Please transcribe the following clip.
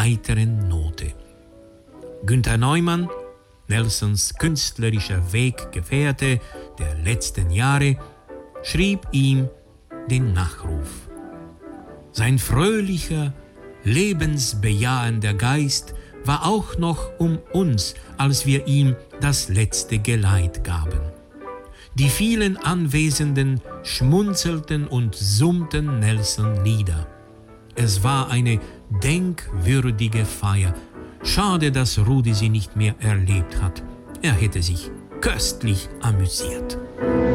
heiteren Note. Günther Neumann, Nelsons künstlerischer Weggefährte der letzten Jahre, schrieb ihm den Nachruf. Sein fröhlicher, lebensbejahender Geist war auch noch um uns, als wir ihm das letzte Geleit gaben. Die vielen Anwesenden schmunzelten und summten Nelson-Lieder. Es war eine denkwürdige Feier. Schade, dass Rudi sie nicht mehr erlebt hat. Er hätte sich köstlich amüsiert.